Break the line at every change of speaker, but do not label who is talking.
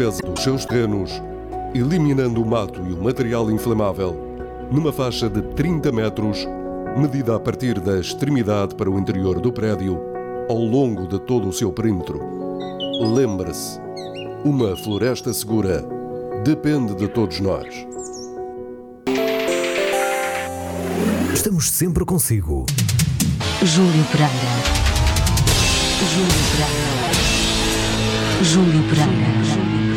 limpeza dos seus terrenos, eliminando o mato e o material inflamável, numa faixa de 30 metros, medida a partir da extremidade para o interior do prédio, ao longo de todo o seu perímetro. Lembre-se, uma floresta segura depende de todos nós.
Estamos sempre consigo.
Júlio Pereira. Júlio Pereira. Júlio Pereira.